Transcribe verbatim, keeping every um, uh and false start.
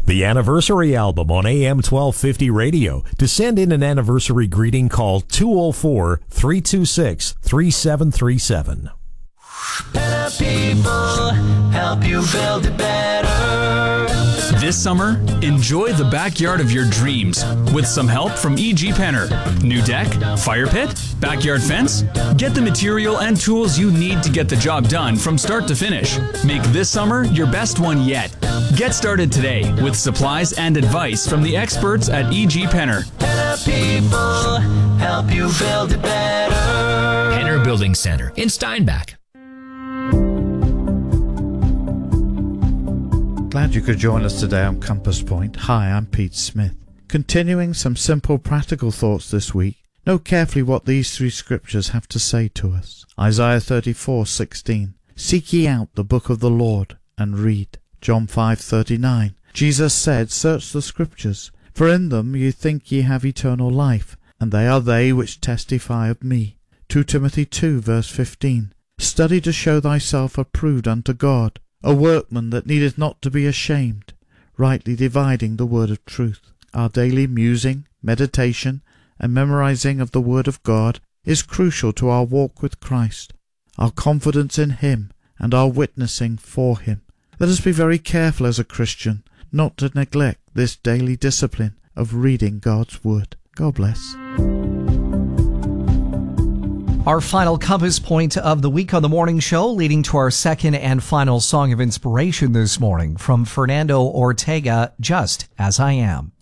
The Anniversary Album on A M twelve fifty radio. To send in an anniversary greeting, call two oh four, three two six, three seven three seven. Better people help you build it better. This summer, enjoy the backyard of your dreams with some help from E G Penner. New deck, fire pit, backyard fence? Get the material and tools you need to get the job done from start to finish. Make this summer your best one yet. Get started today with supplies and advice from the experts at E G Penner. Better people help you build it better. Penner Building Center in Steinbach. Glad you could join us today on Compass Point. Hi, I'm Pete Smith. Continuing some simple practical thoughts this week, note carefully what these three scriptures have to say to us. Isaiah thirty-four sixteen. Seek ye out the book of the Lord and read. John five thirty-nine. Jesus said, Search the scriptures, for in them ye think ye have eternal life, and they are they which testify of me. Second Timothy two verse fifteen. Study to show thyself approved unto God, a workman that needeth not to be ashamed, rightly dividing the word of truth. Our daily musing, meditation, and memorizing of the word of God is crucial to our walk with Christ, our confidence in him, and our witnessing for him. Let us be very careful as a Christian not to neglect this daily discipline of reading God's word. God bless. Our final compass point of the week on the morning show, leading to our second and final song of inspiration this morning from Fernando Ortega, Just As I Am.